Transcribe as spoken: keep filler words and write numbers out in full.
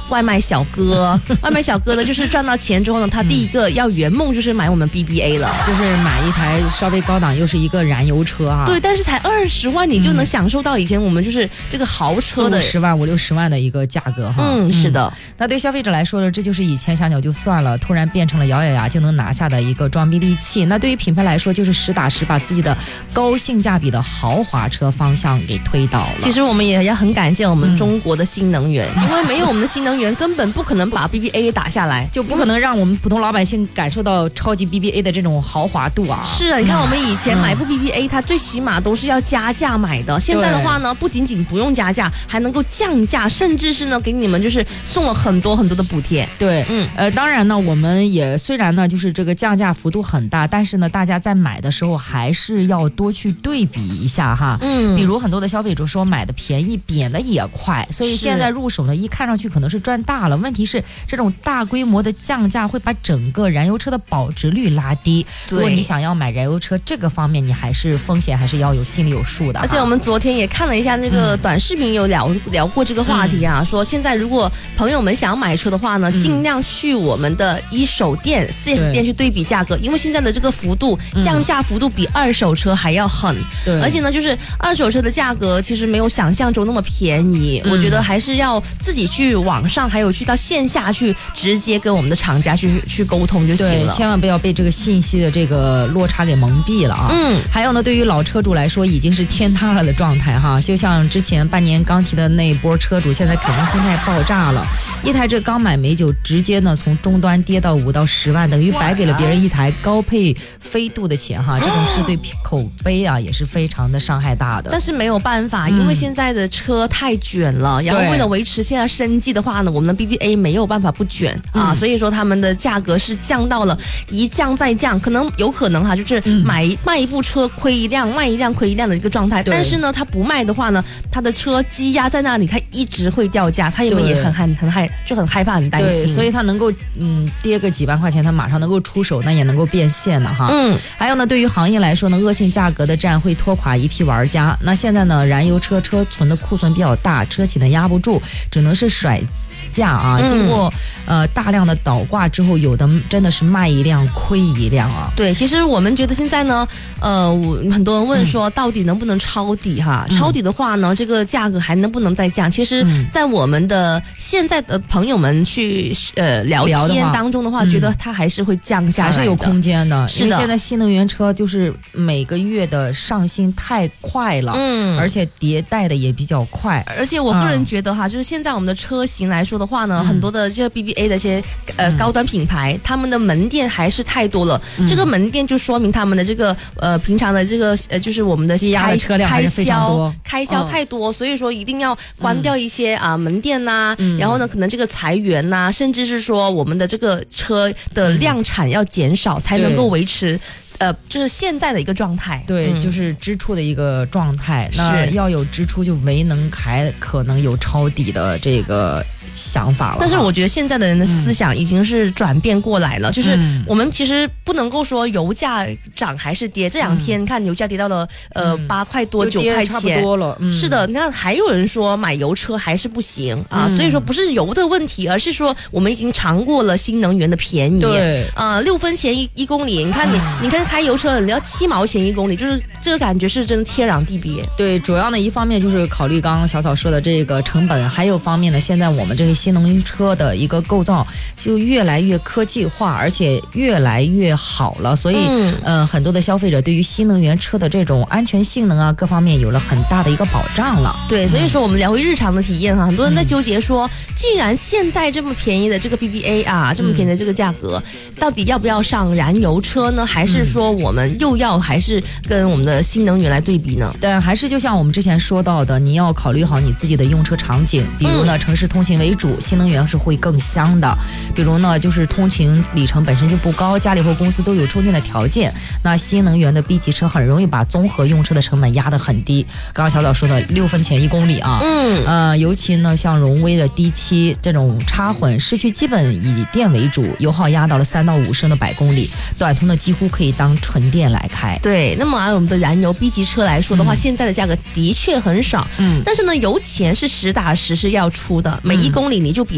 外卖小哥，外卖小哥呢，就是赚到钱之后呢，他第一个要圆梦就是买我们 B B A 了， 就是买一台稍微高档又是一个燃油车啊。 对，但是才二十万，你就能享受到以前我们就是这个豪车的十万五六十万的一个价格哈。 嗯，是的。 那对消费者来说呢，这就是以前想扭就算了，突然变成了咬咬牙就能拿下的一个装逼利器。那对于品牌来说，就是实打实把自己的高性价比的豪华车方向给推倒了。 其实我们也要很感谢我们中国的新能源，嗯、因为没有我们的新能源，根本不可能把 B B A 打下来， 就不可能让我们普通老百姓感受到超级 B B A 的这种豪华度啊。 是啊，你看我们以前买部 B B A，、嗯、它最起码都是要加价买的，现在的话呢，不仅仅不用加价，还能够降价，甚至是呢给你们就是送了很多很多的补贴。 对，嗯，呃，当然呢，我们也虽然呢就是这个降价幅度很大，但是呢，大家在买的时候还是要多去对比一下哈。嗯，比如很多的消费者说买的便宜，贬的也快，所以现在入手呢，一看上去可能是赚大了。问题是这种大规模的降价会把整个燃油车的保值率拉低。如果你想要买燃油车，这个方面你还是风险还是要有心里有数的。 而且我们昨天也看了一下那个短视频，有聊、嗯、聊过这个话题啊，嗯、说现在如果朋友们想要买车的话呢，嗯、尽量去我们的一手店、四 S 店去对比价格，因为现在的这个幅度降价幅度比二手车还要狠。对，而且呢，就是二手车的价格其实没有想象中那么便宜，嗯、我觉得还是要自己去网上，还有去到线下去直接跟我们的厂家去去沟通就行了。 对，千万不要被这个信息的这个落差给蒙蔽了啊。嗯，还有呢，对于老车主来说，已经是天塌了的状态哈。就像之前半年刚提的那一波车主，现在肯定心态爆炸了。一台这刚买没久，直接呢从终端跌到五到十万，等于白给了别人一台高配飞度的钱哈。这种事对口碑啊也是非常的伤害大的。 但是没有办法，因为现在的车太卷了，嗯、然后为了维持现在生计的话呢，我们的 B B A 没有办法不卷、嗯、啊，所以说他们的价格是降到了一降再降，可能有可能哈，就是买、嗯、卖一部车亏一辆，卖一辆亏一辆的一个状态。但是呢，他不卖的话呢，他的车积压在那里，他一直会掉价，他们也很很很害，就很害怕，很担心。 对，所以他能够嗯跌个几万块钱，他马上能够出手，那也能够变现的哈。嗯，还有呢，对于行业来说呢，恶性价格的战会拖垮一批玩家。那现在呢，燃油车车存的库存比较大，车企呢压不住，只能是甩价啊，经过、嗯、呃大量的倒挂之后，有的真的是卖一辆亏一辆啊。 对，其实我们觉得现在呢，呃，很多人问说，到底能不能抄底哈？嗯、抄底的话呢，这个价格还能不能再降？其实，在我们的现在的朋友们去呃聊天当中的话， 嗯、 觉得它还是会降下来的， 还是有空间的。 是的， 因为现在新能源车就是每个月的上新太快了，嗯，而且迭代的也比较快。 而且我个人觉得哈，嗯、就是现在我们的车型来说的话呢，嗯、很多的这个 B B A 的一些呃高端品牌，他们的门店还是太多了。嗯、这个门店就说明他们的这个呃平常的这个呃就是我们的开车辆还是非常多， 开销太多，嗯、所以说一定要关掉一些啊、呃、门店呐、啊，嗯、然后呢可能这个裁员呐、啊，甚至是说我们的这个车的量产要减少，嗯、才能够维持。呃，就是现在的一个状态， 对，嗯、就是支出的一个状态。那要有支出，就没能还可能有抄底的这个想法了。 但是我觉得现在的人的思想已经是转变过来了，嗯、就是我们其实不能够说油价涨还是跌。这两天看油价跌到了呃八块多九块钱， 差不多了。嗯、 是的，你看还有人说买油车还是不行啊，嗯、所以说不是油的问题，而是说我们已经尝过了新能源的便宜。 对， 啊，六分钱一一公里，你看你，嗯、你看。开油车你要七毛钱一公里，就是这个感觉是真的天壤地别。 对，主要呢一方面就是考虑刚刚小草说的这个成本，还有方面呢，现在我们这个新能源车的一个构造就越来越科技化，而且越来越好了，所以嗯、呃，很多的消费者对于新能源车的这种安全性能啊各方面有了很大的一个保障了。 对，所以说我们聊回日常的体验哈，很多人在纠结说，嗯、既然现在这么便宜的这个 B B A 啊，这么便宜的这个价格，嗯、到底要不要上燃油车呢？还是说我们又要还是跟我们的新能源来对比呢？ 对，还是就像我们之前说到的，你要考虑好你自己的用车场景，比如呢、嗯、城市通勤为主，新能源是会更香的。比如呢就是通勤里程本身就不高，家里或公司都有充电的条件，那新能源的 B 级车很容易把综合用车的成本压得很低。刚刚小早说的六分钱一公里啊，嗯，呃，尤其呢像荣威的 D 七这种插混，市区基本以电为主，油耗压到了三到五升的百公里，短途呢几乎可以当纯电来开。 对，那么按我们的燃油 B 级车来说的话，嗯、现在的价格的确很少，嗯，但是呢油钱是实打实是要出的，每一公里你就比